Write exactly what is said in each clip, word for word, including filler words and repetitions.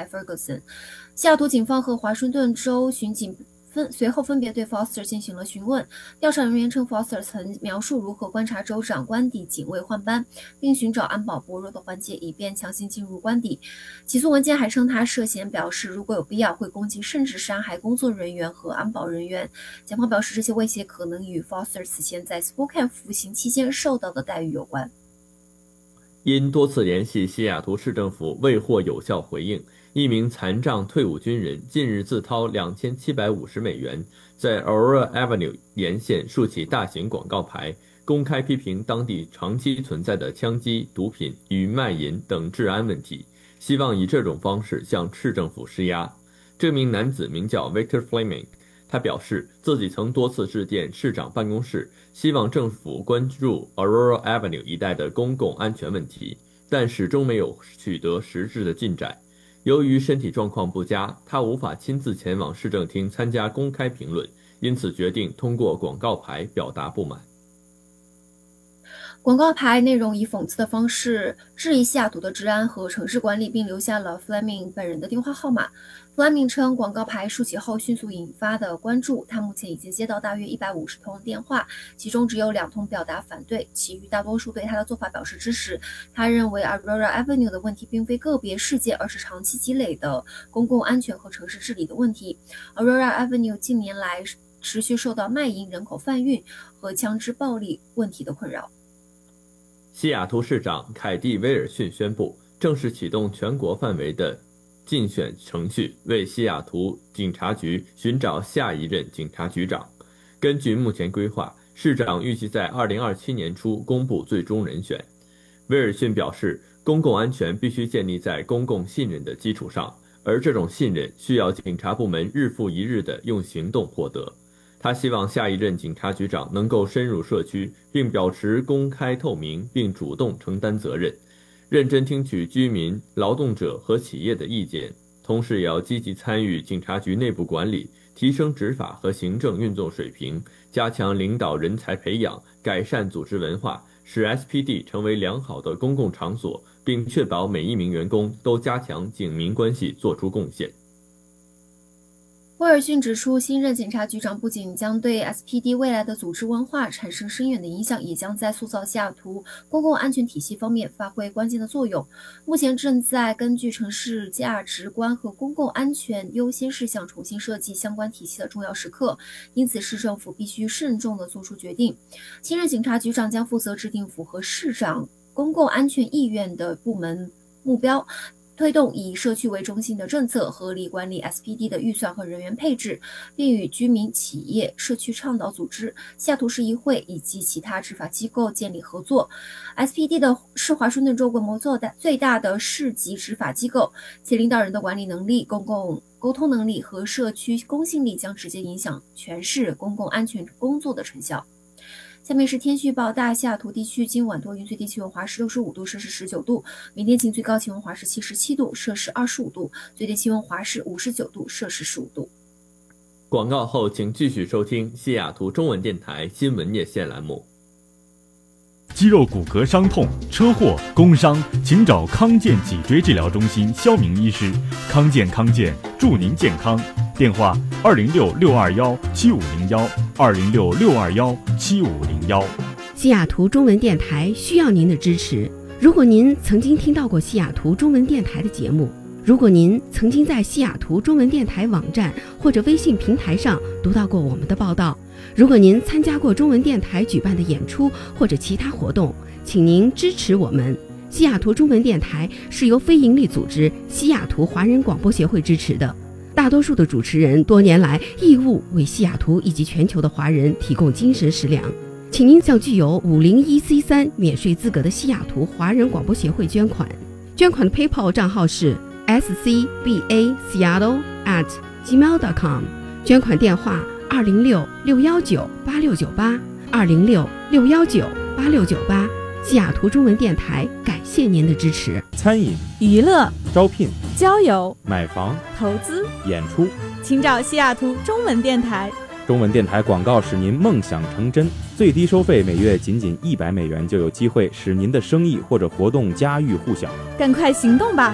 Ferguson。西雅图警方和华盛顿州巡警分随后分别对 Foster 进行了询问。调查人员称 Foster 曾描述如何观察州长官邸警卫换班，并寻找安保薄弱的环节，以便强行进入官邸。起诉文件还称他涉嫌表示如果有必要会攻击甚至杀害工作人员和安保人员。检方表示这些威胁可能与 Foster 此前在 Spokane 服刑期间受到的待遇有关。 因多次联系西雅图市政府未获有效回应，一名残障退伍军人近日自掏两千七百五十美元，在 Aurora Avenue 沿线竖起大型广告牌，公开批评当地长期存在的枪击、毒品与卖淫等治安问题，希望以这种方式向市政府施压。这名男子名叫 Victor Fleming， 他表示自己曾多次致电市长办公室，希望政府关注 Aurora Avenue 一带的公共安全问题，但始终没有取得实质的进展。由于身体状况不佳，他无法亲自前往市政厅参加公开评论，因此决定通过广告牌表达不满。 广告牌内容以讽刺的方式质疑西雅图的治安和城市管理，并留下了 Fleming 本人的电话号码。Fleming 称广告牌竖起后迅速引发的关注，他目前已经接到大约一百五十通电话，其中只有两通表达反对，其余大多数对他的做法表示支持。他认为 Aurora Avenue 的问题并非个别事件，而是长期积累的公共安全和城市治理的问题。Aurora Avenue 近年来持续受到卖淫、人口贩运和枪支暴力问题的困扰。 西雅图市长凯蒂·威尔逊宣布正式启动全国范围的竞选程序，为西雅图警察局寻找下一任警察局长。根据目前规划，市长预计在二零二七年初公布最终人选。威尔逊表示，公共安全必须建立在公共信任的基础上，而这种信任需要警察部门日复一日地用行动获得。他希望下一任警察局长能够深入社区，并保持公开透明，并主动承担责任，认真听取居民、劳动者和企业的意见，同时也要积极参与警察局内部管理，提升执法和行政运作水平，加强领导人才培养，改善组织文化，使 S P D 成为良好的公共场所，并确保每一名员工都加强警民关系，做出贡献。 威尔逊指出，新任警察局长不仅将对 S P D 未来的组织文化产生深远的影响，也将在塑造西雅图公共安全体系方面发挥关键的作用。目前正在根据城市价值观和公共安全优先事项重新设计相关体系的重要时刻，因此市政府必须慎重地做出决定。新任警察局长将负责制定符合市长公共安全意愿的部门目标，推动以社区为中心的政策，合理管理 S P D 的预算和人员配置，并与居民、企业、社区倡导组织、西雅图市议会以及其他执法机构建立合作。S P D 的是华盛顿州规模最大的市级执法机构，其领导人的管理能力、公共沟通能力和社区公信力将直接影响全市公共安全工作的成效。下面是天气预报，大西雅图地区今晚多云，最低气温华氏六十五度，摄氏十九度；明天晴，最高气温华氏七十七度，摄氏二十五度，最低气温华氏五十九度，摄氏十五度。 广告后，请继续收听西雅图中文电台新闻夜线栏目。 肌肉骨骼伤痛、车祸、工伤，请找康健脊椎治疗中心肖明医师。康健康健，祝您健康。电话：二零六六二幺七五零幺，二零六六二幺七五零幺。 西雅图中文电台需要您的支持。如果您曾经听到过西雅图中文电台的节目，如果您曾经在西雅图中文电台网站或者微信平台上读到过我们的报道，如果您参加过中文电台举办的演出或者其他活动，请您支持我们。西雅图中文电台是由非营利组织西雅图华人广播协会支持的，大多数的主持人多年来义务为西雅图以及全球的华人提供精神食粮。请您向具有 五零一 C 三 免税资格的西雅图华人广播协会捐款，捐款的 PayPal 账号是 s c b a seattle at gmail dot com， 捐款电话二零六六一九八六九八，二零六六一九八六九八。西雅图中文电台感谢您的支持。 餐饮、 娱乐、 招聘、 交友、 买房、 投资、 演出， 请找西雅图中文电台。 中文电台广告使您梦想成真，最低收费每月仅仅一百美元，就有机会使您的生意或者活动家喻户晓。 赶快行动吧！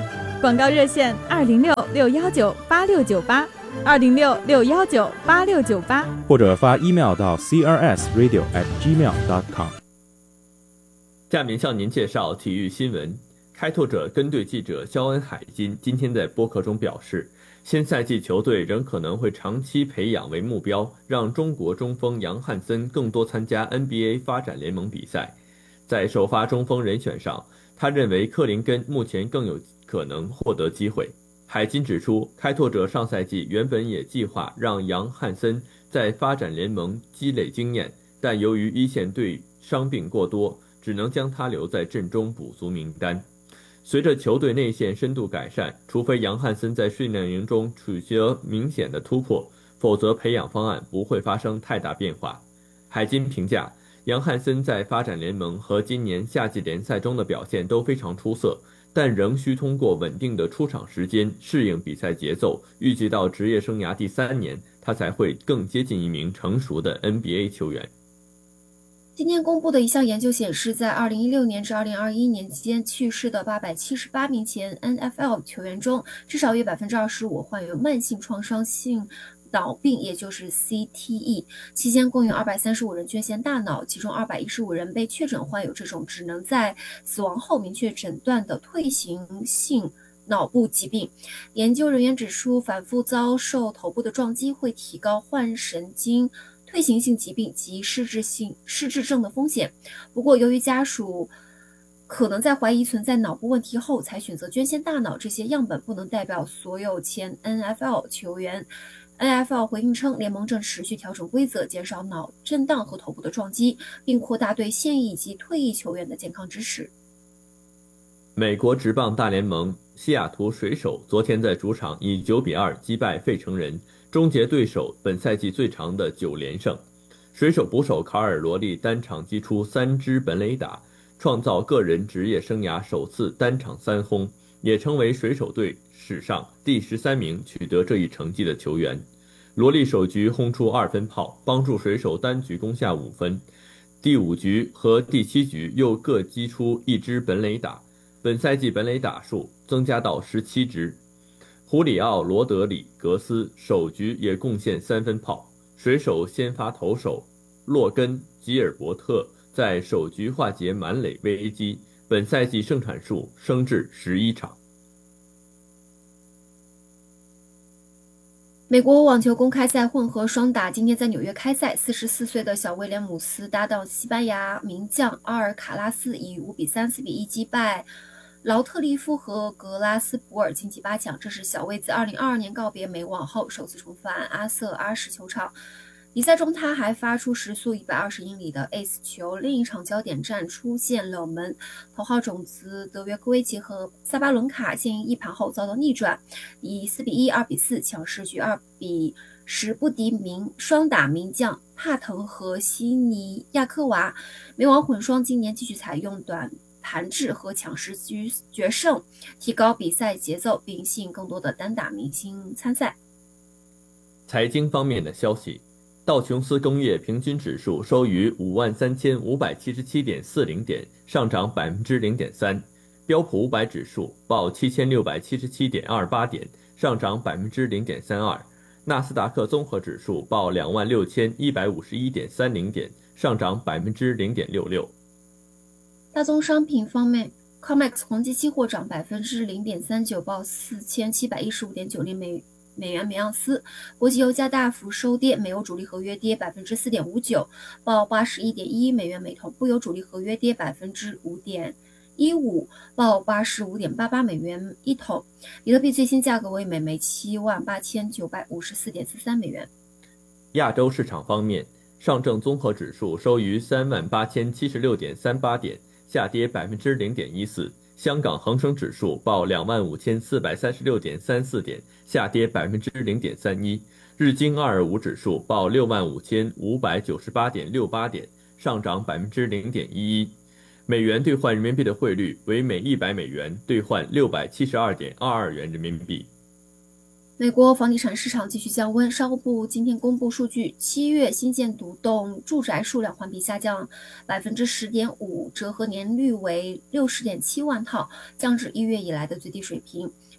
广告热线二零六六幺九八六九八，二零六六幺九八六九八， 或者发 email 到 c r s radio at gmail dot com。 下面向您介绍体育新闻。开拓者跟队记者肖恩·海金今天在播客中表示，新赛季球队仍可能会长期培养为目标，让中国中锋杨汉森更多参加 N B A 发展联盟比赛。在首发中锋人选上，他认为克林根目前更有可能获得机会。海金指出，开拓者上赛季原本也计划让杨汉森在发展联盟积累经验，但由于一线队伤病过多，只能将他留在阵中补足名单。随着球队内线深度改善，除非杨汉森在训练营中取得明显的突破，否则培养方案不会发生太大变化。海金评价，杨汉森在发展联盟和今年夏季联赛中的表现都非常出色，但仍需通过稳定的出场时间适应比赛节奏，预计到职业生涯第三年，他才会更接近一名成熟的 N B A 球员。 今天公布的一项研究显示，在二零一六年至二零二一年期间去世的八百七十八名前 N F L 球员中，至少约 百分之二十五 患有慢性创伤性脑病，也就是 C T E。 期间共有二百三十五人捐献大脑，其中二百一十五人被确诊患有这种只能在死亡后明确诊断的退行性脑部疾病。研究人员指出，反复遭受头部的撞击会提高患神经退行性疾病及失智性失智症的风险。不过，由于家属可能在怀疑存在脑部问题后才选择捐献大脑，这些样本不能代表所有前 N F L 球员。N F L 回应称，联盟正持续调整规则，减少脑震荡和头部的撞击，并扩大对现役及退役球员的健康支持。 美国职棒大联盟西雅图水手昨天在主场以九比二击败费城人，终结对手本赛季最长的九连胜。水手捕手卡尔罗利单场击出三支本垒打，创造个人职业生涯首次单场三轰，也成为水手队史上第十三名取得这一成绩的球员。罗利首局轰出二分炮，帮助水手单局攻下五分。第五局和第七局又各击出一支本垒打，本赛季本垒打数增加到十七支。胡里奥·罗德里格斯首局也贡献三分炮。水手先发投手洛根·吉尔伯特在首局化解满垒危机，本赛季胜场数升至十一场。 美国网球公开赛混合双打今天在纽约开赛，四十四岁的小威廉姆斯搭档西班牙名将阿尔卡拉斯，以五比三、四比一击败劳特利夫和格拉斯博尔晋级八强。这是小威自二零二二年告别美网后首次重返阿瑟阿什球场。比赛中他还发出时速一百二十英里的 ace 球。另一场焦点战出现冷门，头号种子德约科维奇和萨巴伦卡先赢一盘后遭到逆转，以四比一、二比四强势局二比十不敌名双打名将帕腾和西尼亚科娃。美网混双今年继续采用短盘制和抢十局决胜，提高比赛节奏，并吸引更多的单打明星参赛。 财经方面的消息，道琼斯工业平均指数收于五万三千五百七十七点四零点，上涨百分之零点三；标普五百指数报七千六百七十七点二八点，上涨百分之零点三二；纳斯达克综合指数报两万六千一百五十一点三零点，上涨百分之零点六六。 大宗商品方面 ，C O M E X 黄金期货涨百分之零点三九，报四千七百一十五点九零美。美元每盎司。国际油价大幅收跌，美油主力合约跌百分之四点五九，报八十一点一美元每桶；布油主力合约跌百分之五点一五，报八十五点八八美元一桶。比特币最新价格为每枚七万八千九百五十四点四三美元。 亚洲市场方面，上证综合指数收于三万八千七十六点三八点，下跌百分之零点一四。香港恒生指数报两万五千四百三十六点三四点，下跌百分之零点三一。日经二二五指数报六万五千五百九十八点六八点，上涨百分之零点一一。美元兑换人民币的汇率为每一百美元兑换六百七十二点二二元人民币。 美国房地产市场继续降温，商务部今天公布数据，七月新建独栋住宅数量环比下降百分之十点五，折合年率为六十点七万套，降至一月以来的最低水平。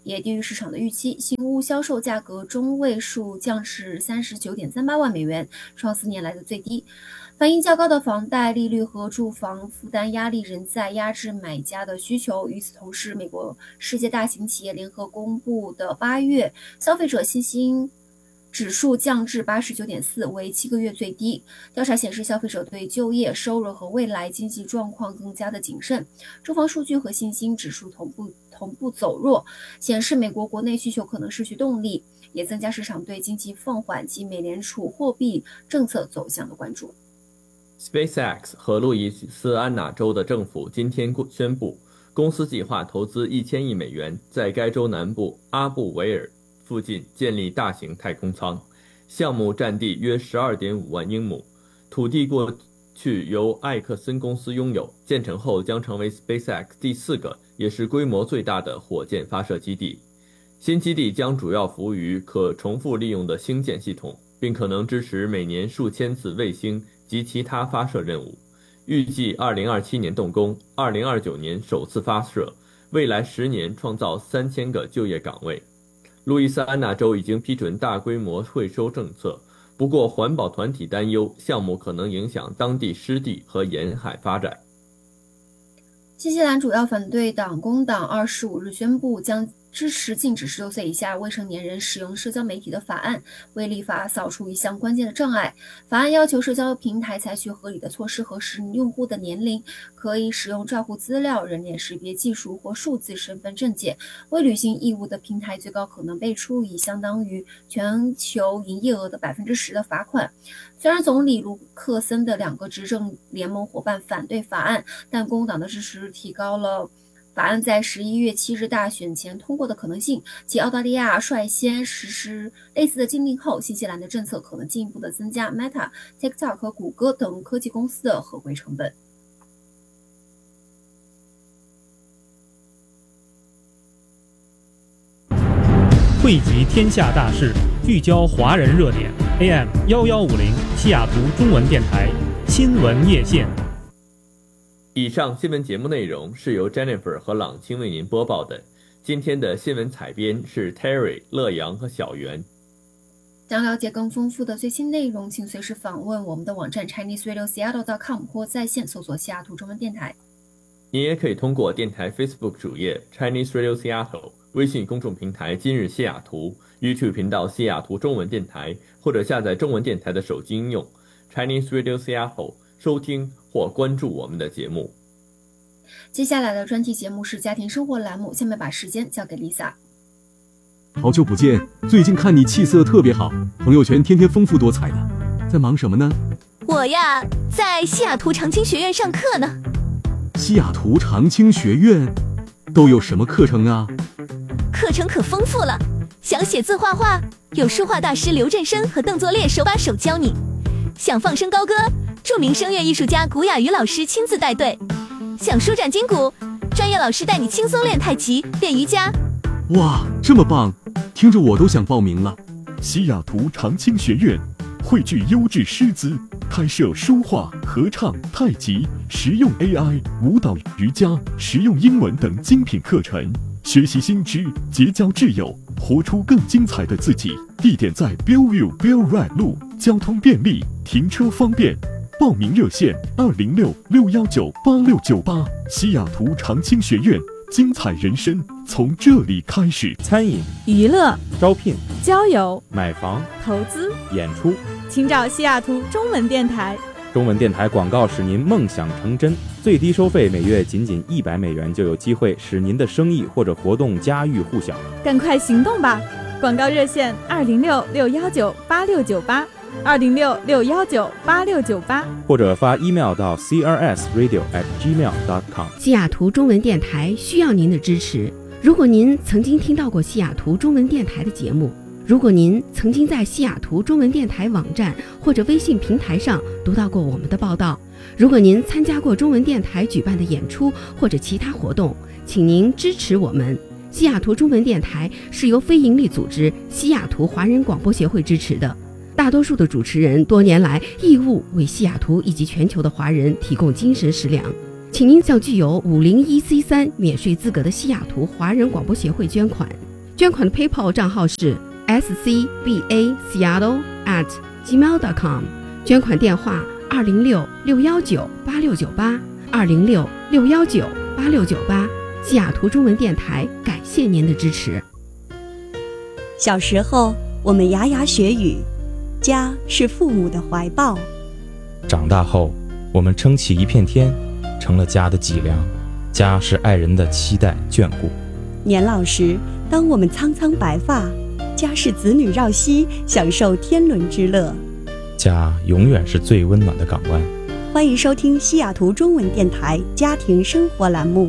也低于市场的预期，新屋销售价格中位数降至 三十九点三八万美元，创四年来的最低。反映较高的房贷利率和住房负担压力仍在压制买家的需求。与此同时，美国世界大型企业联合公布的八月消费者信心指数降至 八十九点四， 为七个月最低。调查显示，消费者对就业、收入和未来经济状况更加的谨慎。住房数据和信心指数同步同步走弱，显示美国国内需求可能失去动力，也增加市场对经济放缓及美联储货币政策走向的关注。 SpaceX 和路易斯安那州的政府今天宣布，公司计划投资一千亿美元，在该州南部阿布维尔附近建立大型太空舱。项目占地约 十二点五万英亩，土地过去由艾克森公司拥有，建成后将成为 SpaceX 第四个也是规模最大的火箭发射基地。新基地将主要服务于可重复利用的星舰系统，并可能支持每年数千次卫星及其他发射任务。预计二零二七年动工，二零二九年首次发射，未来十年创造三千个就业岗位。路易斯安那州已经批准大规模税收政策，不过环保团体担忧项目可能影响当地湿地和沿海发展。 新西兰主要反对党工党二十五日宣布将支持禁止十六岁以下未成年人使用社交媒体的法案，为立法扫除一项关键的障碍。法案要求社交平台采取合理的措施核实用户的年龄，可以使用账户资料、人脸识别技术或数字身份证件。未履行义务的平台最高可能被处以相当于全球营业额的 百分之十 的罚款。虽然总理卢克森的两个执政联盟伙伴反对法案，但工党的支持提高了法案在十一月七日大选前通过的可能性，继澳大利亚率先实施类似的禁令后，新西兰的政策可能进一步的增加 Meta、TikTok 和谷歌等科技公司的合规成本。 汇集天下大事，聚焦华人热点。A M 一一五零西雅图中文电台新闻夜线。 以上新闻节目内容是由 Jennifer 和朗清为您播报的。今天的新闻采编是 Terry、乐阳和小袁。 想了解更丰富的最新内容，请随时访问我们的网站 Chinese Radio Seattle dot com 或在线搜索西雅图中文电台。 您也可以通过电台 Facebook 主页 Chinese Radio Seattle、微信公众平台今日西雅图、YouTube 频道西雅图中文电台，或者下载中文电台的手机应用 Chinese Radio Seattle 收听或关注我们的节目。 接下来的专题节目是家庭生活栏目，下面把时间交给 Lisa。 好久不见，最近看你气色特别好，朋友圈天天丰富多彩的，在忙什么呢？ 我呀，在西雅图长青学院上课呢。 西雅图长青学院都有什么课程啊？ 课程可丰富了，想写字画画，有书画大师刘振生和邓作烈手把手教你；想放声高歌，著名声乐艺术家古雅瑜老师亲自带队；想舒展筋骨，专业老师带你轻松练太极、练瑜伽。 哇，这么棒，听着我都想报名了。 西雅图长青学院汇聚优质师资，开设书画、合唱、太极、实用 A I、舞蹈、瑜伽、实用英文等精品课程，学习新知，结交挚友，活出更精彩的自己。地点在 Bellevue Bell Ride 路，交通便利，停车方便。报名热线二零六六一九八六九八。西雅图长青学院，精彩人生从这里开始。 餐饮、 娱乐、 招聘、 交友、 买房、 投资、 演出， 请找西雅图中文电台。 中文电台广告使您梦想成真，最低收费每月仅仅一百美元，就有机会使您的生意或者活动家喻户晓。 赶快行动吧！广告热线二零六六一九八六九八，二零六六一九八六九八， 或者发 email 到 c r s radio at gmail dot com。 西雅图中文电台需要您的支持。如果您曾经听到过西雅图中文电台的节目，如果您曾经在西雅图中文电台网站或者微信平台上读到过我们的报道，如果您参加过中文电台举办的演出或者其他活动，请您支持我们。西雅图中文电台是由非营利组织西雅图华人广播协会支持的，大多数的主持人多年来义务为西雅图以及全球的华人提供精神食粮，请您向具有五零一 C 三免税资格的西雅图华人广播协会捐款。 捐款的 PayPal 账号是 s c b a seattle at gmail dot com， 捐款电话二零六六幺九八六九八二零六六幺九八六九八。西雅图中文电台感谢您的支持。 小时候，我们牙牙学语，家是父母的怀抱； 长大后，我们撑起一片天，成了家的脊梁。家是爱人的期待眷顾。 年老时，当我们苍苍白发，家是子女绕膝，享受天伦之乐。 家永远是最温暖的港湾。 欢迎收听西雅图中文电台家庭生活栏目。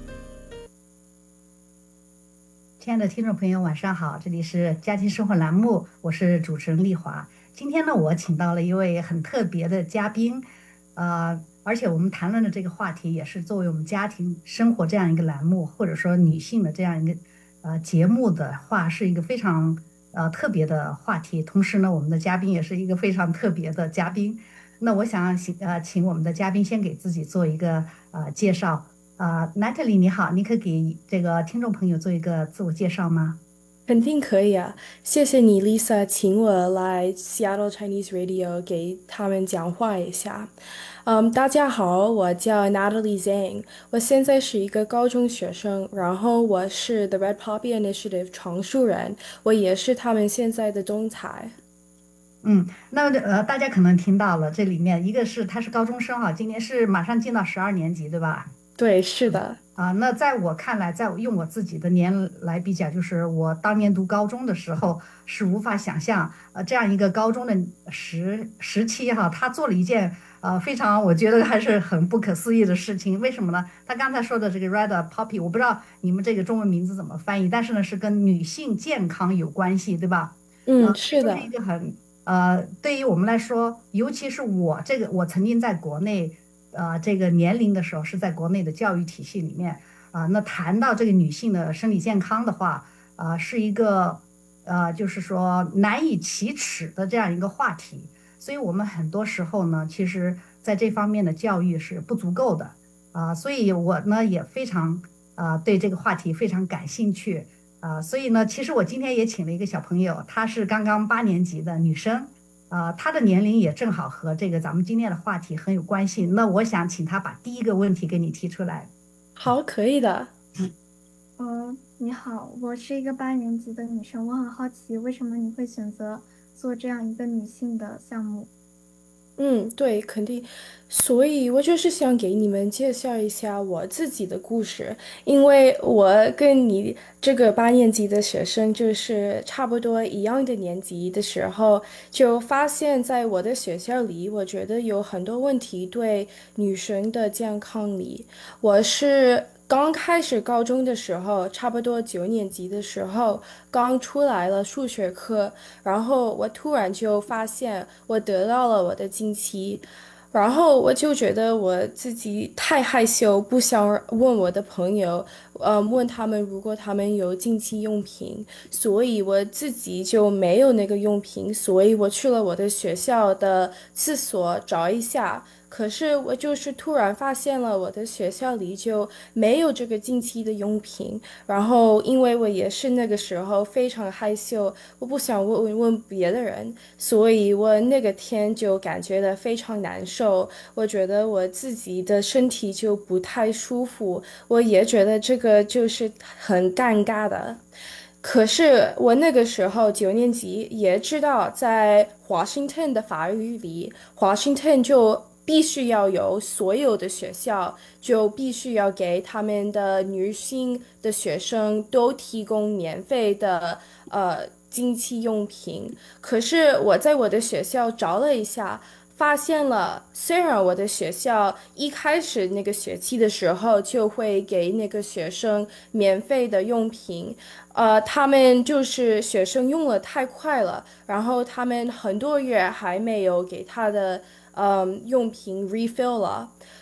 亲爱的听众朋友，晚上好，这里是家庭生活栏目，我是主持人丽华。今天呢，我请到了一位很特别的嘉宾，呃，而且我们谈论的这个话题也是作为我们家庭生活这样一个栏目，或者说女性的这样一个呃节目的话，是一个非常呃特别的话题。同时呢，我们的嘉宾也是一个非常特别的嘉宾。那我想请呃请我们的嘉宾先给自己做一个呃介绍。呃 Natalie 你好，你可以给这个听众朋友做一个自我介绍吗？ 肯定可以啊，谢谢你 Lisa 请我来 Seattle Chinese Radio 给他们讲话一下。嗯，大家好，我叫 Natalie Zhang， 我现在是一个高中学生，然后我是 The Red Poppy Initiative 常树人，我也是他们现在的总裁。 嗯，那呃，大家可能听到了，这里面一个是他是高中生哈，今年是马上进到十二年级，对吧？ 对，是的。 啊，那在我看来，在我用我自己的年来比较，就是我当年读高中的时候，是无法想象，呃，这样一个高中的时时期哈，他做了一件呃非常我觉得还是很不可思议的事情。为什么呢？他刚才说的这个 Red Poppy， 我不知道你们这个中文名字怎么翻译，但是呢是跟女性健康有关系，对吧？ 嗯， 呃、 是的。 是一个很呃，对于我们来说，尤其是我这个，我曾经在国内。呃，这个年龄的时候是在国内的教育体系里面啊、呃，那谈到这个女性的生理健康的话，啊、呃，是一个呃，就是说难以启齿的这样一个话题，所以我们很多时候呢，其实在这方面的教育是不足够的啊、呃，所以我呢也非常啊、呃、对这个话题非常感兴趣啊、呃，所以呢，其实我今天也请了一个小朋友，她是刚刚八年级的女生。呃，他的年龄也正好和这个咱们今天的话题很有关系。那我想请他把第一个问题给你提出来。 好，可以的。 嗯、呃，你好，我是一个八年级的女生，我很好奇，为什么你会选择做这样一个女性的项目？ 嗯，对，肯定。所以我就是想给你们介绍一下我自己的故事，因为我跟你这个八年级的学生就是差不多一样的年级的时候，就发现在我的学校里，我觉得有很多问题对女生的健康里。我是刚开始高中的时候，差不多九年级的时候，刚出来了数学课，然后我突然就发现我得到了我的经期，然后我就觉得我自己太害羞，不想问我的朋友，呃，问他们如果他们有经期用品，所以我自己就没有那个用品，所以我去了我的学校的厕所找一下。可是我就是突然发现了我的学校里就没有这个经期的用品，然后因为我也是那个时候非常害羞，我不想问问问别的人，所以我那个天就感觉到非常难受，我觉得我自己的身体就不太舒服，我也觉得这个就是很尴尬的。可是我那个时候九年级也知道，在华盛顿的法律里，华盛顿就必须要有所有的学校就必须要给他们的女性的学生都提供免费的呃经期用品。可是我在我的学校找了一下，发现了虽然我的学校一开始那个学期的时候就会给那个学生免费的用品，呃，他们就是学生用了太快了，然后他们很多月还没有给他的嗯，用品 refill 了，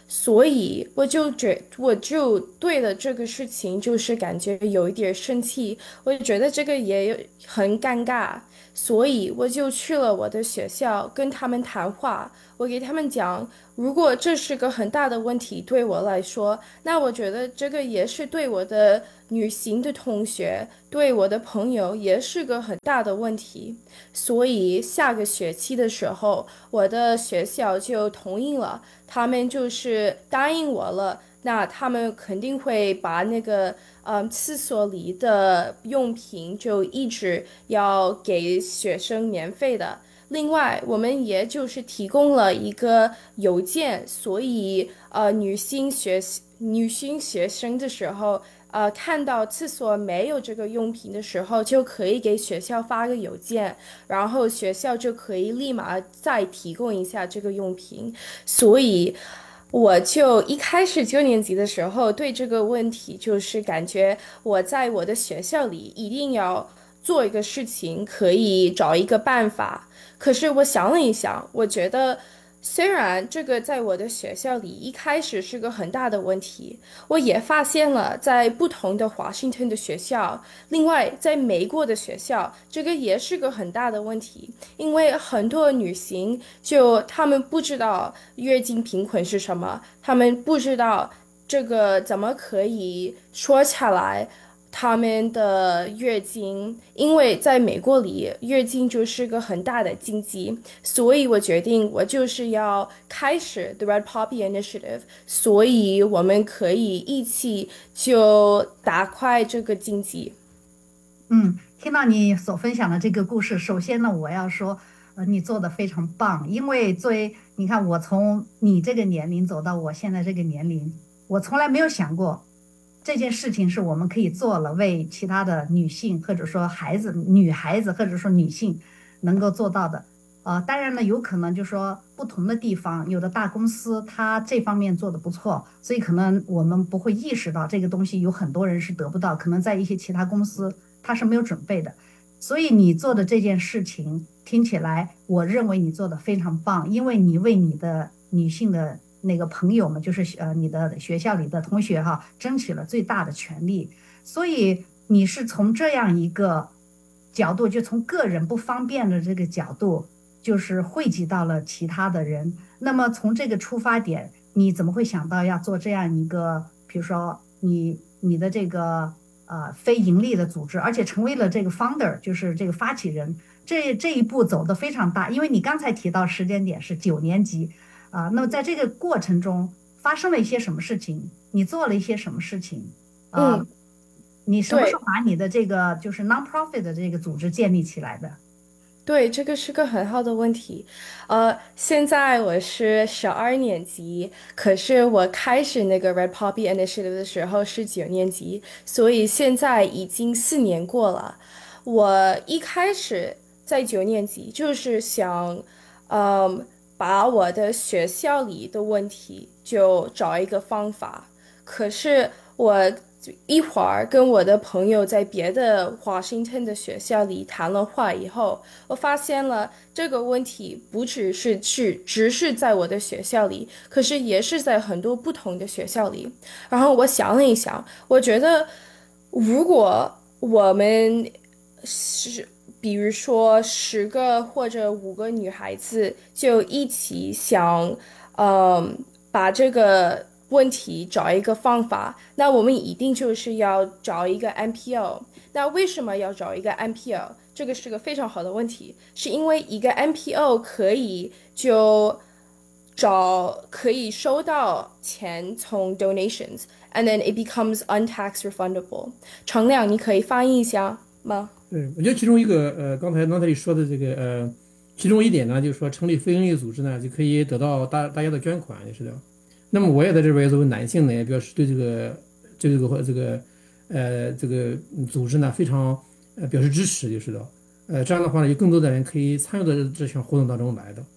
所以我就觉我就对了这个事情就是感觉有一点生气，我就觉得这个也很尴尬，所以我就去了我的学校跟他们谈话，我给他们讲，如果这是个很大的问题对我来说，那我觉得这个也是对我的女性的同学，对我的朋友也是个很大的问题。所以下个学期的时候，我的学校就同意了，他们就是答应我了，那他们肯定会把那个嗯厕所里的用品就一直要给学生免费的。另外，我们也就是提供了一个邮件，所以呃，女性学女性学生的时候，呃，看到厕所没有这个用品的时候，就可以给学校发个邮件，然后学校就可以立马再提供一下这个用品。所以，我就一开始九年级的时候，对这个问题就是感觉我在我的学校里一定要做一个事情，可以找一个办法。可是我想了一想，我觉得虽然这个在我的学校里一开始是个很大的问题，我也发现了在不同的华盛顿的学校，另外在美国的学校，这个也是个很大的问题，因为很多女性就她们不知道月经贫困是什么，她们不知道这个怎么可以说起来。他们的月经，因为在美国里，月经就是个很大的经济，所以我决定我就是要开始 The Red Poppy Initiative， 所以我们可以一起就打开这个经济。 嗯，听到你所分享的这个故事，首先呢，我要说，呃，你做的非常棒，因为作为你看，我从你这个年龄走到我现在这个年龄，我从来没有想过。这件事情是我们可以做了，为其他的女性或者说孩子、女孩子或者说女性能够做到的。呃，当然了，有可能就是说不同的地方，有的大公司它这方面做得不错，所以可能我们不会意识到这个东西有很多人是得不到，可能在一些其他公司它是没有准备的。所以你做的这件事情听起来，我认为你做得非常棒，因为你为你的女性的那个朋友们，就是呃你的学校里的同学哈，争取了最大的权利。所以你是从这样一个角度，就从个人不方便的这个角度，就是汇集到了其他的人。那么从这个出发点，你怎么会想到要做这样一个，比如说你你的这个呃非盈利的组织，而且成为了这个 founder， 就是这个发起人，这这一步走得非常大。因为你刚才提到时间点是九年级。啊，那么在这个过程中发生了一些什么事情？你做了一些什么事情？啊， 嗯， 你什么时候把你的这个就是 non-profit 的这个组织建立起来的？ 对，这个是个很好的问题。呃，现在我是十二年级，可是我开始那个 Red Poppy Initiative 的时候是九年级，所以现在已经四年过了。我一开始在九年级就是想，嗯。把我的学校里的问题就找一个方法，可是我一会儿跟我的朋友在别的华盛顿的学校里谈了话以后，我发现了这个问题不只是是只是在我的学校里，可是也是在很多不同的学校里。然后我想了一想，我觉得如果我们是比如说十个或者五个女孩子就一起想，嗯，把这个问题找一个方法，那我们一定就是要找一个 M P O。那为什么要找一个 M P O？ 这个是个非常好的问题，是因为一个 M P O 可以就找可以收到钱从 donations，and then it becomes untax refundable。程亮，你可以翻译一下吗？ 对，我觉得其中一个呃，刚才刚才你说的这个呃，其中一点呢，就是说成立非营利组织呢，就可以得到大大家的捐款，也是的。那么我也在这边作为男性呢，也表示对这个这个这个呃这个组织呢非常呃表示支持，就是的。呃，这样的话呢，有更多的人可以参与到这项活动当中来的。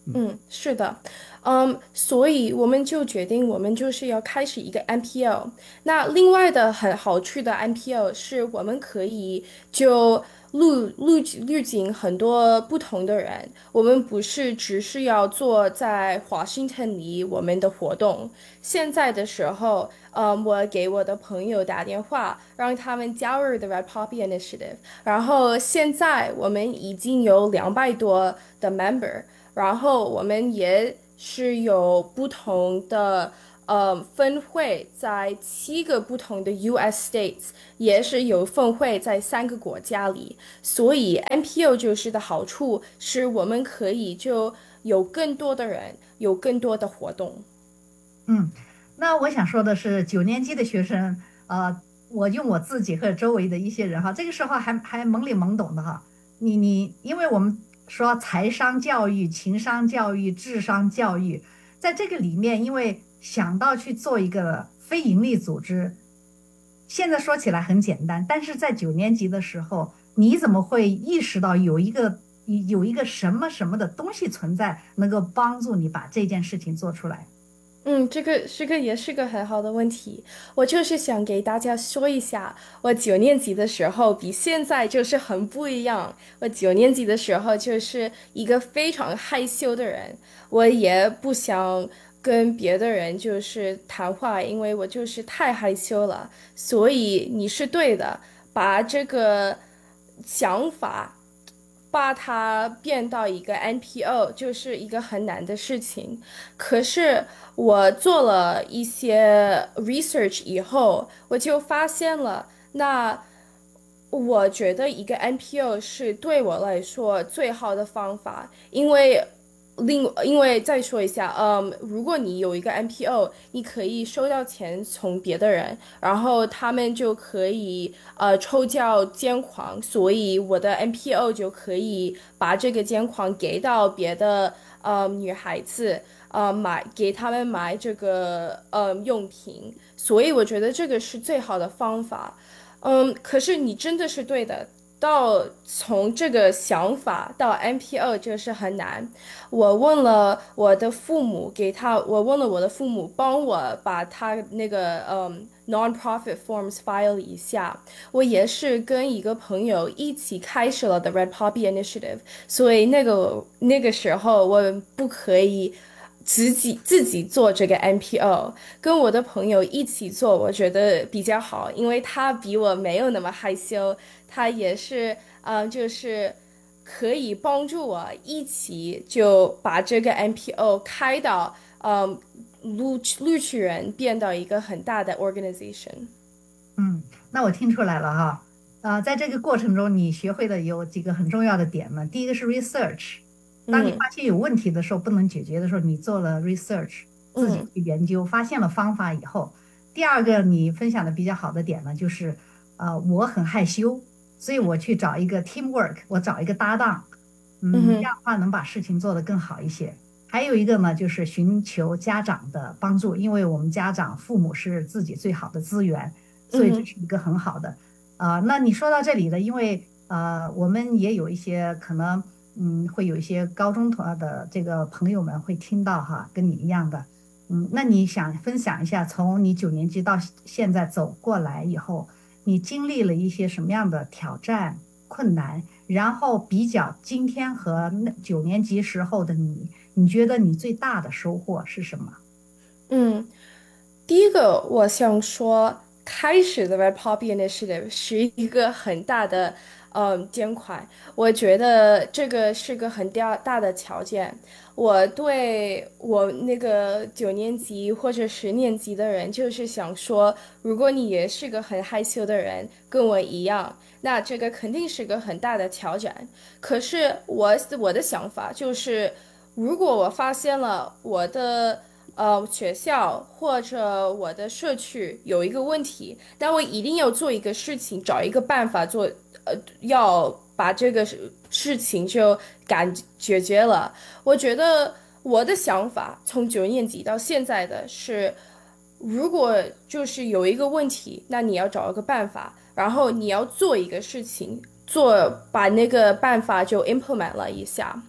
嗯，是的，嗯，所以我们就决定，我们就是要开始一个 M P O。那另外的很好处的 M P O 是我们可以就录录录进很多不同的人，我们不是只是要做在华盛顿里我们的活动。现在的时候，嗯，我给我的朋友打电话，让他们加入 The Red Poppy Initiative。然后现在我们已经有两百多的 member。然后我们也是有不同的呃分会，在七个不同的 U S states， 也是有分会在三个国家里。所以 M P O 就是的好处是我们可以就有更多的人，有更多的活动。 嗯，那我想说的是，九年级的学生，呃，我用我自己和周围的一些人哈，这个时候还还懵里懵懂的哈，你你，因为我们说财商教育、情商教育、智商教育，在这个里面，因为想到去做一个非营利组织，现在说起来很简单，但是在九年级的时候，你怎么会意识到有一个有一个什么什么的东西存在，能够帮助你把这件事情做出来？ 嗯，这个这个也是个很好的问题。我就是想给大家说一下，我九年级的时候比现在就是很不一样。我九年级的时候就是一个非常害羞的人，我也不想跟别的人就是谈话，因为我就是太害羞了。所以你是对的，把这个想法把它变到一个 N P O 就是一个很难的事情。可是我做了一些 research 以后，我就发现了，那我觉得一个 N P O 是对我来说最好的方法，因为另因为再说一下，嗯，如果你有一个 N P O， 你可以收到钱从别的人，然后他们就可以呃抽叫捐款，所以我的 N P O 就可以把这个捐款给到别的呃女孩子，呃买给他们买这个呃用品，所以我觉得这个是最好的方法。嗯，可是你真的是对的。到从这个想法到 M P O 就是很难。我问了我的父母，给他，我问了我的父母，帮我把他那个嗯 non-profit forms file 一下。我也是跟一个朋友一起开始了 The Red Poppy Initiative， 所以那个那个时候我不可以自己自己做这个 M P O， 跟我的朋友一起做，我觉得比较好，因为他比我没有那么害羞，他也是呃，就是可以帮助我一起就把这个 M P O 开到呃录录取人变到一个很大的 organization。 嗯，那我听出来了哈，呃，在这个过程中你学会的有几个很重要的点呢？第一个是 research。当你发现有问题的时候，不能解决的时候，你做了 research， 自己去研究，发现了方法以后，第二个你分享的比较好的点呢，就是呃，我很害羞，所以我去找一个 teamwork， 我找一个搭档，嗯，这样的话能把事情做得更好一些。还有一个呢，就是寻求家长的帮助，因为我们家长、父母是自己最好的资源，所以这是一个很好的。呃，那你说到这里了，因为呃，我们也有一些可能。嗯，会有一些高中同的这个朋友们会听到哈，跟你一样的，嗯，那你想分享一下，从你九年级到现在走过来以后，你经历了一些什么样的挑战、困难，然后比较今天和那九年级时候的你，你觉得你最大的收获是什么？ 嗯，第一个我想说，开始的 Red Poppy Initiative 是一个很大的。嗯，捐款，我觉得这个是个很大大的条件。我对我那个九年级或者十年级的人，就是想说，如果你也是个很害羞的人，跟我一样，那这个肯定是个很大的挑战。可是我我的想法就是，如果我发现了我的呃学校或者我的社区有一个问题，那我一定要做一个事情，找一个办法做。呃，要把这个事情就感解决了。我觉得我的想法从九年级到现在的是，如果就是有一个问题，那你要找一个办法，然后你要做一个事情，做把那个办法就 implement 了一下。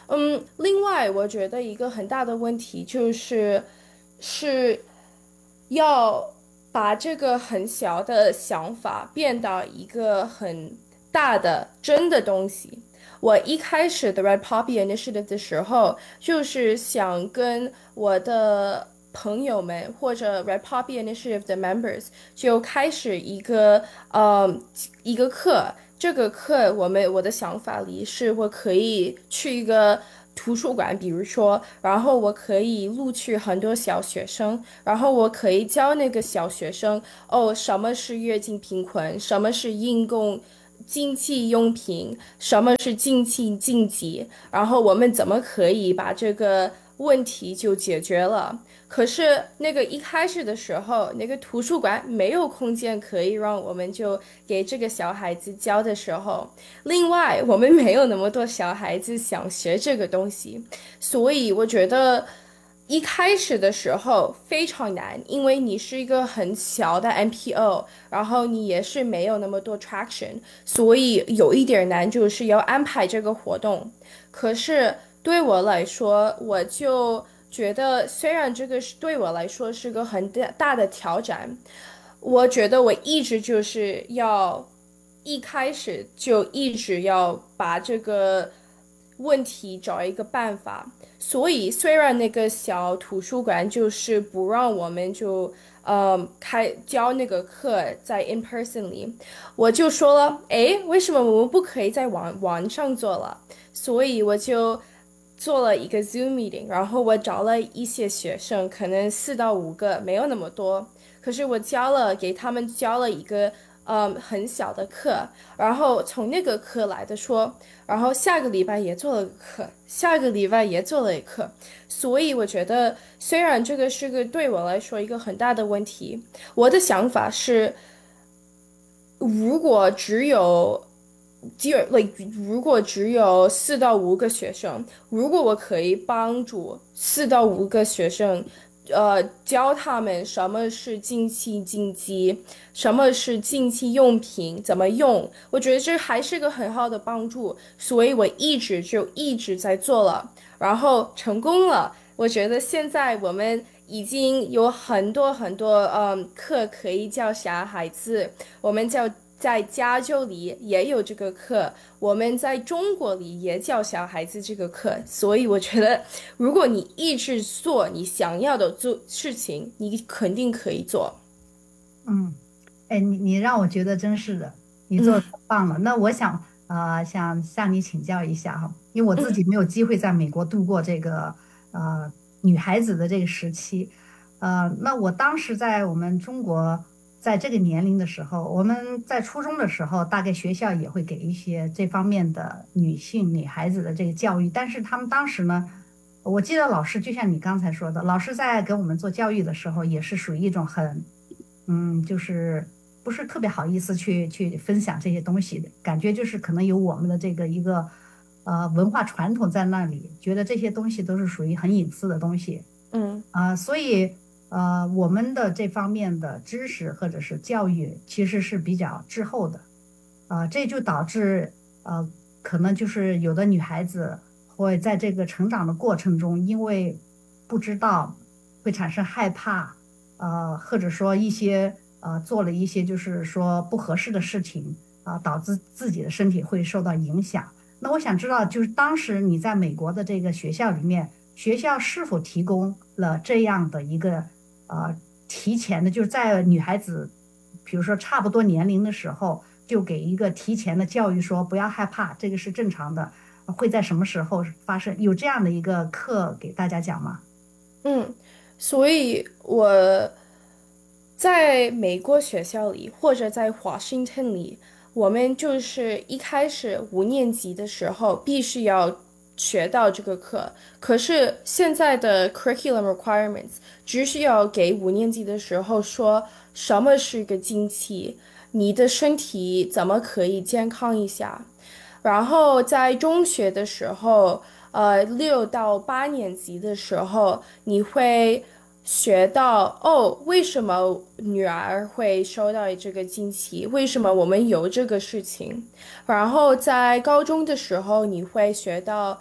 嗯，另外我觉得一个很大的问题就是是要把这个很小的想法变到一个很大的真的东西。我一开始的 Red Poppy Initiative 的时候，就是想跟我的朋友们或者 Red Poppy Initiative 的 members 就开始一个呃一个课。这个课我们我的想法里是我可以去一个图书馆，比如说，然后我可以录取很多小学生，然后我可以教那个小学生哦，什么是月经贫困，什么是应供经济用品，什么是经济禁忌，然后我们怎么可以把这个问题就解决了。可是那个一开始的时候，那个图书馆没有空间可以让我们就给这个小孩子教的时候，另外我们没有那么多小孩子想学这个东西，所以我觉得一开始的时候非常难，因为你是一个很小的 N P O， 然后你也是没有那么多 traction， 所以有一点难，就是要安排这个活动。可是对我来说，我就觉得虽然这个是对我来说是个很大的挑战，我觉得我一直就是要一开始就一直要把这个问题找一个办法。所以虽然那个小图书馆就是不让我们就呃开教那个课在 in person 里，我就说了，诶，为什么我们不可以在网网上做了？所以我就做了一个 Zoom meeting， 然后我找了一些学生，可能四到五个，没有那么多。可是我教了，给他们教了一个嗯很小的课，然后从那个课来的说，然后下个礼拜也做了个课，下个礼拜也做了一个课。所以我觉得，虽然这个是个对我来说一个很大的问题，我的想法是，如果只有只有 like 如果只有四到五个学生，如果我可以帮助四到五个学生，呃，教他们什么是经期禁忌，什么是经期用品，怎么用，我觉得这还是个很好的帮助，所以我一直就一直在做了，然后成功了。我觉得现在我们已经有很多很多嗯课可以教小孩子，我们教。在加州里也有这个课，我们在中国里也教小孩子这个课，所以我觉得，如果你一直做你想要的做事情，你肯定可以做。 嗯，哎，你你让我觉得真是的，你做得太棒了。嗯、那我想呃想向你请教一下哈，因为我自己没有机会在美国度过这个呃女孩子的这个时期，呃，那我当时在我们中国。在这个年龄的时候，我们在初中的时候，大概学校也会给一些这方面的女性、女孩子的这个教育。但是他们当时呢，我记得老师就像你刚才说的，老师在给我们做教育的时候，也是属于一种很，嗯，就是不是特别好意思去去分享这些东西的感觉，就是可能有我们的这个一个呃文化传统在那里，觉得这些东西都是属于很隐私的东西。 嗯啊、呃，所以。呃，我们的这方面的知识或者是教育其实是比较滞后的，啊、呃，这就导致呃，可能就是有的女孩子会在这个成长的过程中，因为不知道会产生害怕，呃，或者说一些呃做了一些就是说不合适的事情啊、呃，导致自己的身体会受到影响。那我想知道，就是当时你在美国的这个学校里面，学校是否提供了这样的一个？呃，提前的，就是在女孩子，比如说差不多年龄的时候，就给一个提前的教育，说不要害怕，这个是正常的，会在什么时候发生？有这样的一个课给大家讲吗？ 嗯，所以我在美国学校里或者在华盛顿里，我们就是一开始五年级的时候必须要学到这个课，可是现在的 curriculum requirements 只需要给五年级的时候说什么是个经期，你的身体怎么可以健康一下。然后在中学的时候，呃，六到八年级的时候，你会学到哦，为什么女儿会收到这个经期？为什么我们有这个事情？然后在高中的时候，你会学到，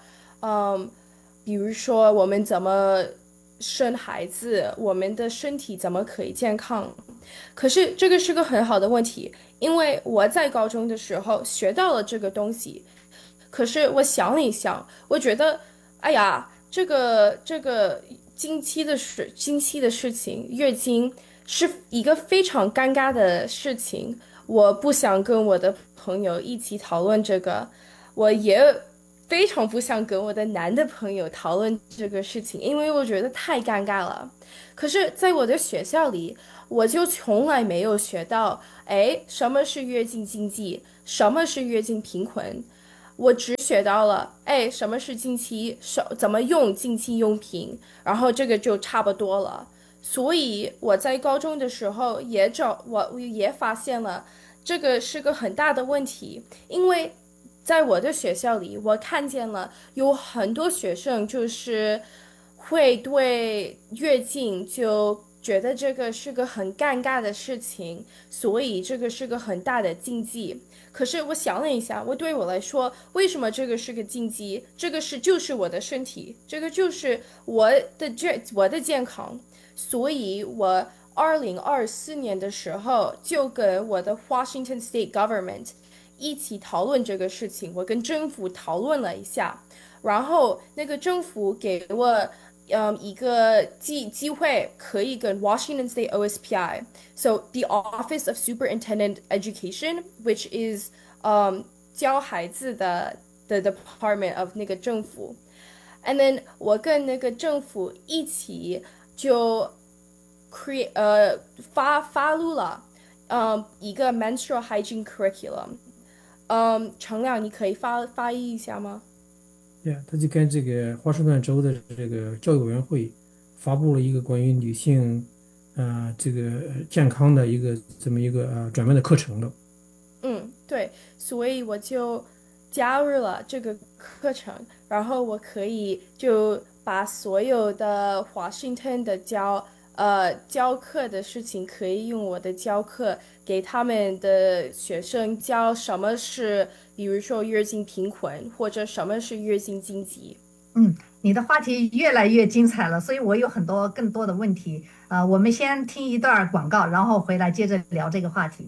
嗯，比如说我们怎么生孩子，我们的身体怎么可以健康。可是这个是个很好的问题，因为我在高中的时候学到了这个东西，可是我想了一想，我觉得，哎呀，这个这个经期的事，经期的事情，月经是一个非常尴尬的事情，我不想跟我的朋友一起讨论这个，我也非常不想跟我的男的朋友讨论这个事情，因为我觉得太尴尬了。可是在我的学校里，我就从来没有学到，哎，什么是月经经济，什么是月经贫困，我只学到了，哎，什么是经期，怎么用经期用品，然后这个就差不多了。所以我在高中的时候也找我也发现了这个是个很大的问题，因为在我的学校里，我看见了有很多学生就是会对月经就觉得这个是个很尴尬的事情，所以这个是个很大的禁忌。可是我想了一下，我对我来说，为什么这个是个禁忌？这个是就是我的身体，这个就是我的这我的健康。所以我二零二四年的时候就跟我的 Washington State Government 一起讨论这个事情，我跟政府讨论了一下，然后那个政府给我嗯一个机机会可以跟 Washington State O S P I, so the Office of Superintendent Education, which is um 教孩子的的 department of 那个政府 and then 我跟那个政府一起就 create 呃发发布了嗯一个 menstrual hygiene curriculum。嗯，程亮，你可以发发译一下吗？ 对呀，他就跟这个华盛顿州的这个教育委员会发布了一个关于女性啊、呃、这个健康的一个这么一个呃专门的课程的。 嗯，对，所以我就加入了这个课程，然后我可以就把所有的华盛顿的教呃教课的事情，可以用我的教课给他们的学生教什么是，比如说月经贫困，或者什么是月经经济。 嗯，你的话题越来越精彩了，所以我有很多更多的问题。呃，我们先听一段广告，然后回来接着聊这个话题。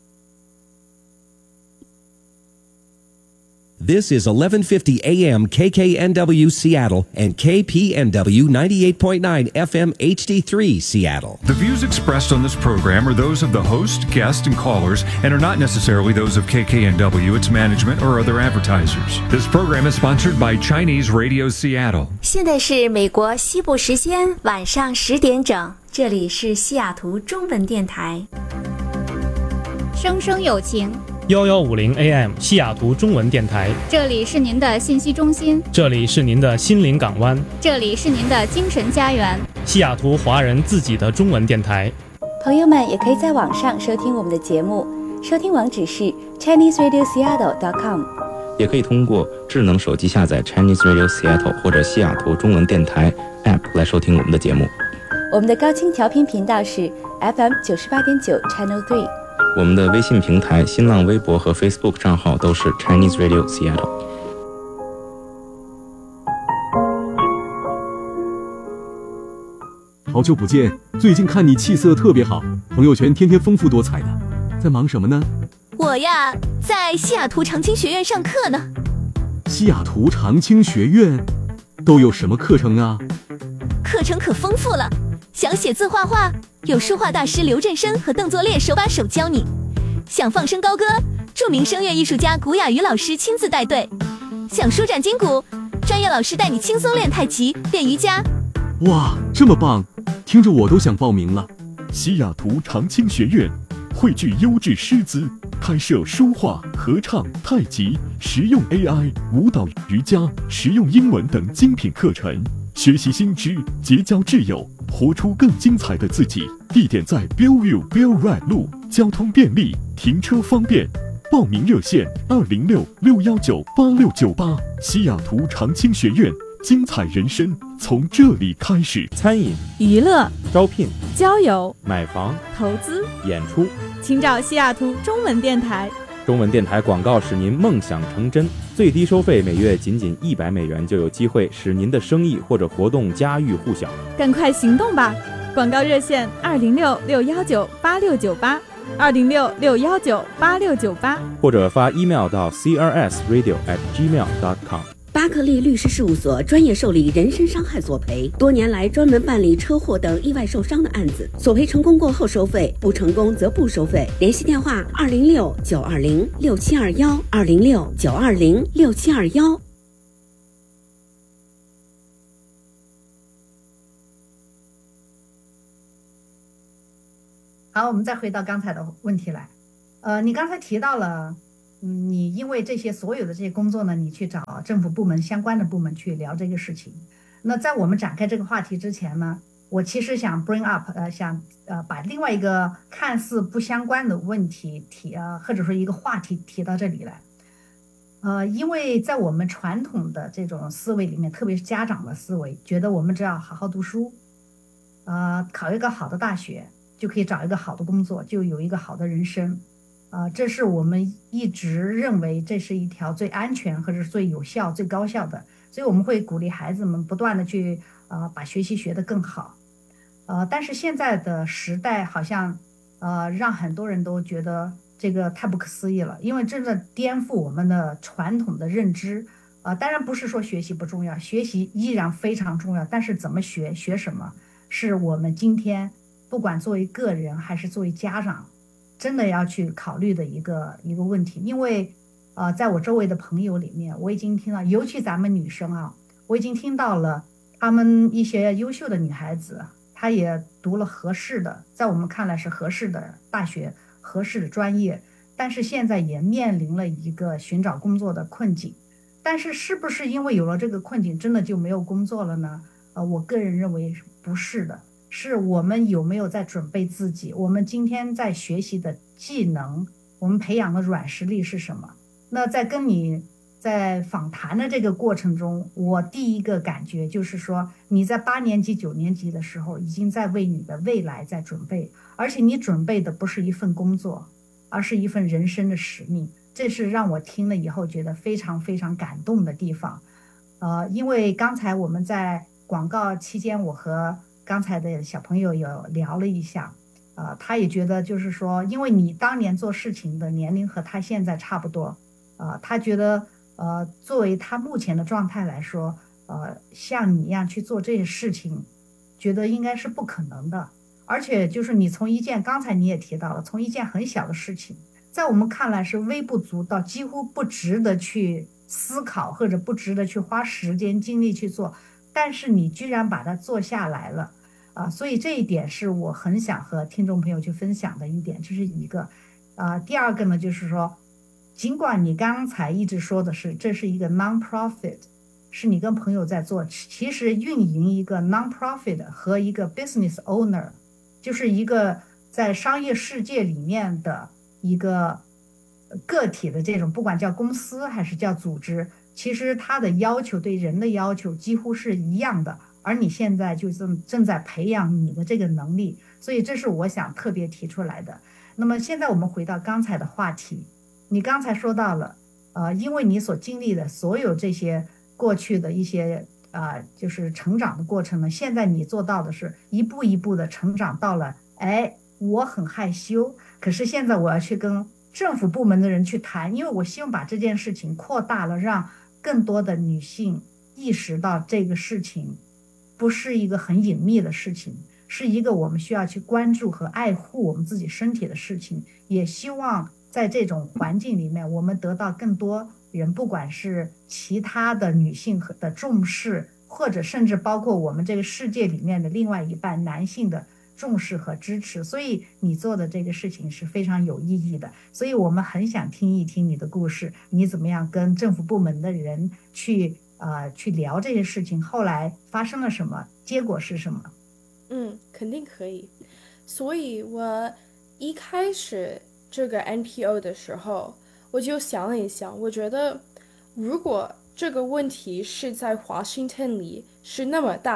This is eleven fifty A M K K N W Seattle and K P N W ninety-eight point nine F M H D three Seattle. The views expressed on this program are those of the host, guests, and callers and are not necessarily those of K K N W, its management, or other advertisers. This program is sponsored by Chinese Radio Seattle. 现在是美国西部时间晚上十点整，这里是西雅图中文电台。 声声有情。 幺幺五零 A M 西雅图中文电台， 这里是您的信息中心， 这里是您的心灵港湾， 这里是您的精神家园， 西雅图华人自己的中文电台。 朋友们也可以在网上收听我们的节目，收听网址是 Chinese Radio Seattle dot com， 也可以通过智能手机下载 Chinese Radio Seattle 或者西雅图中文电台 App 来收听我们的节目。 我们的高清调频频道是 F M 九十八点九 Channel three。 我们的微信平台、新浪微博和 Facebook 账号都是 Chinese Radio Seattle。 好久不见，最近看你气色特别好，朋友圈天天丰富多彩的，在忙什么呢？ 我呀，在西雅图长青学院上课呢。 西雅图长青学院都有什么课程啊？ 课程可丰富了，想写字画画，有书画大师刘振生和邓作烈手把手教你；想放声高歌，著名声乐艺术家古雅瑜老师亲自带队；想舒展筋骨，专业老师带你轻松练太极、练瑜伽。 哇，这么棒，听着我都想报名了。 西雅图长青学院汇聚优质师资，开设书画、合唱、太极、实用 A I、舞蹈、瑜伽、实用英文等精品课程，学习新知，结交挚友，活出更精彩的自己。地点在 Bellevue Bell Ride 路，交通便利，停车方便。报名热线二零六六幺九八六九八。西雅图长青学院，精彩人生从这里开始。 餐饮、 娱乐、 招聘、 交友、 买房、 投资、 演出， 请找西雅图中文电台。 中文电台广告使您梦想成真，最低收费每月仅仅一百美元，就有机会使您的生意或者活动家喻户晓。 赶快行动吧！广告热线二零六六幺九八六九八，二零六六幺九八六九八， 或者发 email 到 c r s radio at gmail dot com。 巴克利律师事务所专业受理人身伤害索赔，多年来专门办理车祸等意外受伤的案子，索赔成功过后收费，不成功则不收费。联系电话二零六九二零六七二幺，二零六九二零六七二幺。 好，我们再回到刚才的问题来。呃，你刚才提到了，嗯，你因为这些所有的这些工作呢，你去找政府部门相关的部门去聊这个事情。那在我们展开这个话题之前呢，我其实想 bring up， 呃，想呃把另外一个看似不相关的问题提呃，或者说一个话题提到这里来。呃，因为在我们传统的这种思维里面，特别是家长的思维，觉得我们只要好好读书，呃，考一个好的大学，就可以找一个好的工作，就有一个好的人生。呃，这是我们一直认为这是一条最安全或者是最有效、最高效的，所以我们会鼓励孩子们不断的去呃把学习学得更好。呃，但是现在的时代好像呃让很多人都觉得这个太不可思议了，因为真的颠覆我们的传统的认知。呃，当然不是说学习不重要，学习依然非常重要，但是怎么学、学什么，是我们今天不管作为个人还是作为家长，真的要去考虑的一个一个问题。因为呃，在我周围的朋友里面，我已经听到，尤其咱们女生啊，我已经听到了她们一些优秀的女孩子，她也读了合适的，在我们看来是合适的大学、合适的专业，但是现在也面临了一个寻找工作的困境。但是是不是因为有了这个困境，真的就没有工作了呢？呃，我个人认为不是的。是我们有没有在准备自己，我们今天在学习的技能，我们培养的软实力是什么。那在跟你在访谈的这个过程中，我第一个感觉就是说，你在八年级九年级的时候已经在为你的未来在准备，而且你准备的不是一份工作，而是一份人生的使命。这是让我听了以后觉得非常非常感动的地方。呃，因为刚才我们在广告期间，我和刚才的小朋友有聊了一下，呃，他也觉得就是说，因为你当年做事情的年龄和他现在差不多，呃，他觉得呃，作为他目前的状态来说，呃，像你一样去做这些事情，觉得应该是不可能的。而且就是你从一件，刚才你也提到了，从一件很小的事情，在我们看来是微不足道，几乎不值得去思考，或者不值得去花时间精力去做。但是你居然把它做下来了，啊，所以这一点是我很想和听众朋友去分享的一点，这是一个。啊，第二个呢，就是说，尽管你刚才一直说的是这是一个 non-profit， 是你跟朋友在做，其实运营一个 non-profit 和一个 business owner， 就是一个在商业世界里面的一个个体的这种，不管叫公司还是叫组织，其实它的要求对人的要求几乎是一样的，而你现在就正正在培养你的这个能力，所以这是我想特别提出来的。那么现在我们回到刚才的话题，你刚才说到了，呃，因为你所经历的所有这些过去的一些啊、呃，就是成长的过程呢，现在你做到的是一步一步的成长到了，哎，我很害羞，可是现在我要去跟政府部门的人去谈，因为我希望把这件事情扩大了，让更多的女性意识到这个事情不是一个很隐秘的事情，是一个我们需要去关注和爱护我们自己身体的事情。也希望在这种环境里面，我们得到更多人，不管是其他的女性的重视，或者甚至包括我们这个世界里面的另外一半男性的重视和支持。所以你做的这个事情是非常有意义的，所以我们很想听一听你的故事，你怎么样跟政府部门的人去呃去聊这些事情，后来发生了什么，结果是什么？ 嗯，肯定可以。所以我一开始这个 N P O 的时候，我就想了一想，我觉得如果这个问题是在华盛顿里是那么大，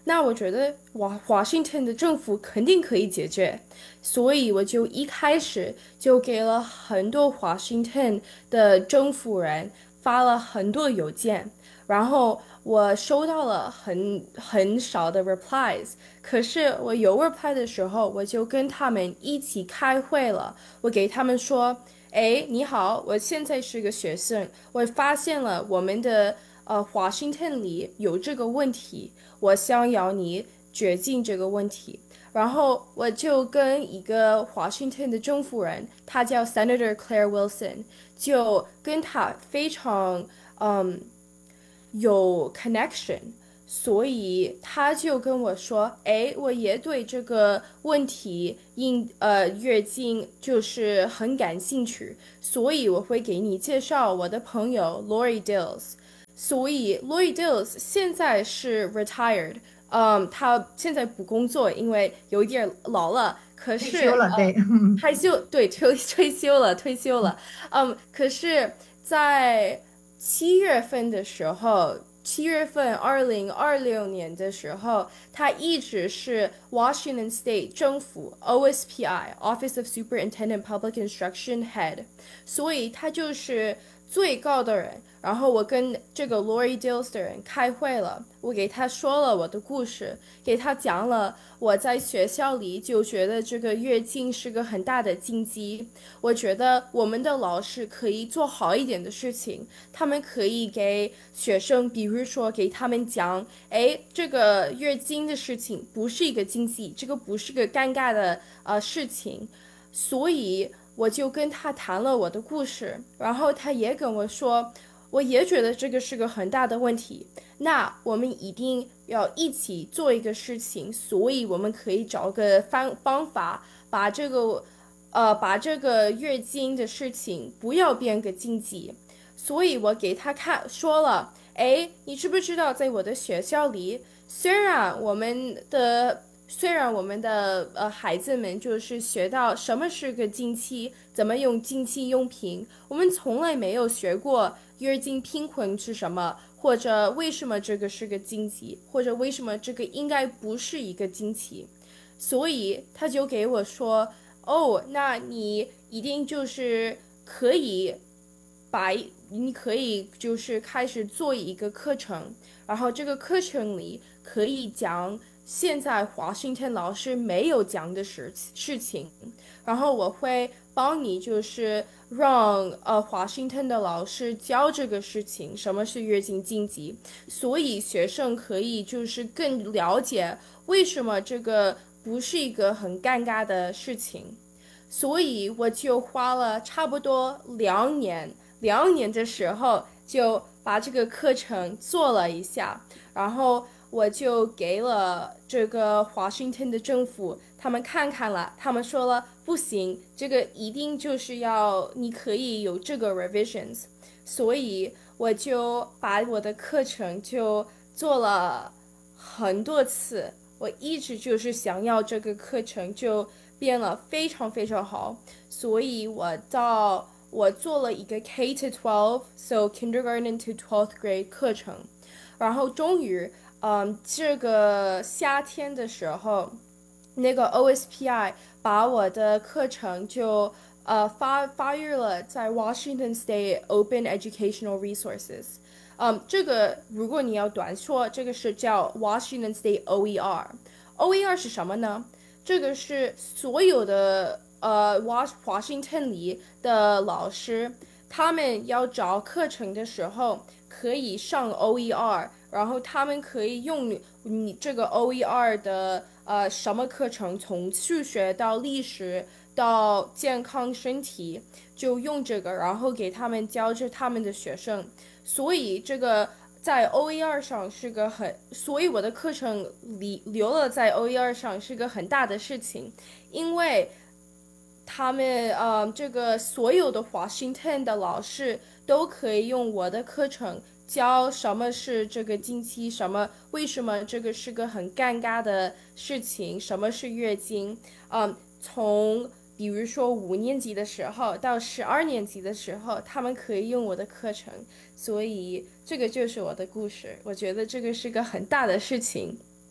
那我觉得华华盛顿的政府肯定可以解决，所以我就一开始就给了很多华盛顿的政府人发了很多邮件，然后我收到了很很少的 replies， 可是我有 reply 的时候，我就跟他们一起开会了，我给他们说，哎，你好，我现在是个学生，我发现了我们的呃华盛顿里有这个问题，我想要你决定这个问题。然后我就跟一个华盛顿的政府人，他叫 Senator Claire Wilson， 就跟他非常嗯有 connection， 所以他就跟我说，哎，我也对这个问题因呃月经就是很感兴趣，所以我会给你介绍我的朋友 Lori Dills。所以 Lori Dills 现在是 retired， 嗯，他现在不工作，因为有一点老了。可是退休了，对， 呃、退休对退退休了，退休了。嗯，可是，在七月份的时候，七月份二零二六年的时候，他一直是 Washington State 政府 O S P I Office of Superintendent Public Instruction Head， 所以他就是最高的人。然后我跟这个 Lori Dills 的人开会了，我给他说了我的故事，给他讲了我在学校里就觉得这个月经是个很大的禁忌，我觉得我们的老师可以做好一点的事情，他们可以给学生，比如说给他们讲，哎，这个月经的事情不是一个禁忌，这个不是个尴尬的呃事情，所以我就跟他谈了我的故事，然后他也跟我说，我也觉得这个是个很大的问题，那我们一定要一起做一个事情，所以我们可以找个方方法，把这个呃把这个月经的事情不要变个禁忌。所以我给他看说了，哎，你知不知道在我的学校里，虽然我们的虽然我们的呃孩子们就是学到什么是个经期，怎么用经期用品，我们从来没有学过月经贫困是什么，或者为什么这个是个经期，或者为什么这个应该不是一个经期。所以他就给我说，哦，那你一定就是可以把你可以就是开始做一个课程，然后这个课程里可以讲现在华盛顿老师没有讲的事事情，然后我会帮你就是让呃华盛顿的老师教这个事情，什么是月经禁忌，所以学生可以就是更了解为什么这个不是一个很尴尬的事情。所以我就花了差不多两年两年的时候就把这个课程做了一下，然后我就给了这个华盛顿的政府，他们看看了，他们说了不行，这个一定就是要你可以有这个 revisions， 所以我就把我的课程就做了很多次，我一直就是想要这个课程就变了非常非常好，所以我到我做了一个 K to twelve so kindergarten to twelfth grade 课程，然后终于嗯，这个夏天的时候，那个 O S P I 把我的课程就呃发发育了在 Washington State Open Educational Resources。嗯，这个如果你要短说，这个是叫 Washington State O E R。O E R 是什么呢？这个是所有的呃华华盛顿里的老师，他们要找课程的时候可以上 O E R。然后他们可以用你你这个 O E R 的呃什么课程，从数学到历史到健康身体，就用这个，然后给他们教着他们的学生。所以这个在 O E R 上是个很，所以我的课程里留了在 O E R 上是个很大的事情，因为他们呃这个所有的华盛顿的老师都可以用我的课程教什么是这个经期，什么为什么这个是个很尴尬的事情，什么是月经，嗯，从比如说五年级的时候到十二年级的时候，他们可以用我的课程，所以这个就是我的故事。我觉得这个是个很大的事情。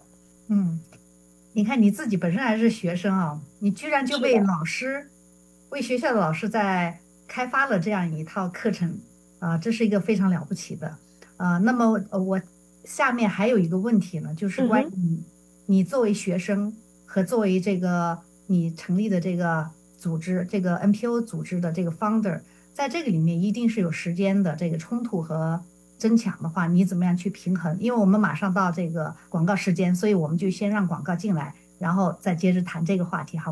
嗯，你看你自己本身还是学生啊，你居然就为老师，为学校的老师在开发了这样一套课程啊、这是一个非常了不起的啊、那么呃我下面还有一个问题呢，就是关于你、嗯、你作为学生和作为这个你成立的这个组织，这个 N P O 组织的这个 founder， 在这个里面一定是有时间的这个冲突和争抢的话，你怎么样去平衡？因为我们马上到这个广告时间，所以我们就先让广告进来，然后再接着谈这个话题，好。